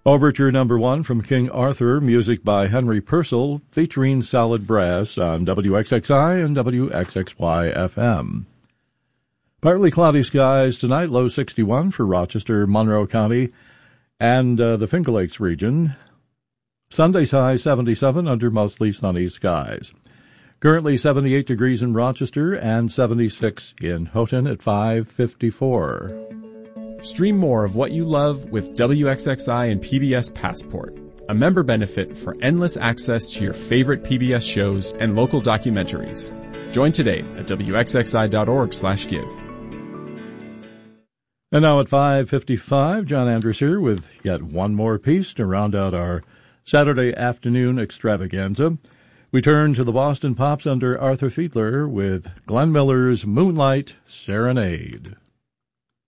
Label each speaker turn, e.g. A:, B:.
A: Overture number 1 from King Arthur, music by Henry Purcell, featuring solid brass on WXXI and WXXY FM. Partly cloudy skies tonight, low 61 for Rochester, Monroe County, and the Finger Lakes region. Sunday's high 77 under mostly sunny skies. Currently 78 degrees in Rochester and 76 in Houghton at 5:54.
B: Stream more of what you love with WXXI and PBS Passport, a member benefit for endless access to your favorite PBS shows and local documentaries. Join today at WXXI.org/give.
A: And now at 5:55, John Andrews here with yet one more piece to round out our Saturday afternoon extravaganza. We turn to the Boston Pops under Arthur Fiedler with Glenn Miller's Moonlight Serenade.